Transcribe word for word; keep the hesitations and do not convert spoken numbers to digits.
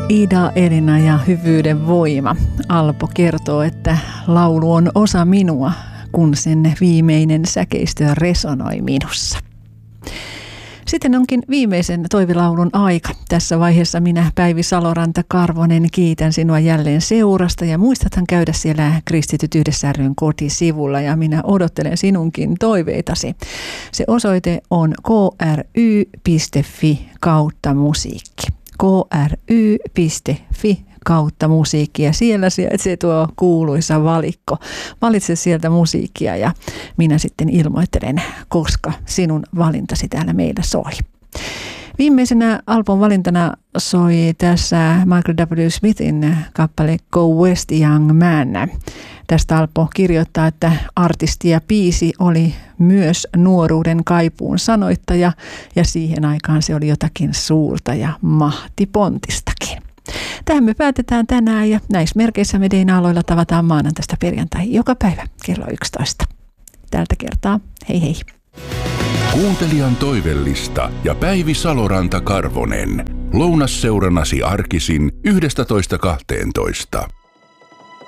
Ida, Elina ja hyvyyden voima. Alpo kertoo, että laulu on osa minua, kun sen viimeinen säkeistö resonoi minussa. Sitten onkin viimeisen toivilaulun aika. Tässä vaiheessa minä, Päivi Saloranta-Karvonen, kiitän sinua jälleen seurasta ja muistathan käydä siellä Kristityt Yhdessä ry:n kotisivulla ja minä odottelen sinunkin toiveitasi. Se osoite on k r y piste f i kautta musiikki. k r y piste f i kautta musiikki ja siellä se tuo kuuluisa valikko. Valitse sieltä musiikkia ja minä sitten ilmoittelen, koska sinun valintasi täällä meillä soi. Viimeisenä Alpon valintana soi tässä Michael W. Smithin kappale Go West Young Man. Tästä Alpo kirjoittaa, että artisti ja biisi oli myös nuoruuden kaipuun sanoittaja ja siihen aikaan se oli jotakin suurta ja mahtipontistakin. Tähän me päätetään tänään ja näissä merkeissä me D N A-aloilla tavataan maanantaista perjantaihin joka päivä kello yksitoista. Tältä kertaa hei hei. Kuuntelijan toivellista ja Päivi Saloranta-Karvonen. Lounasseurannasi arkisin yhdestätoista kahteentoista.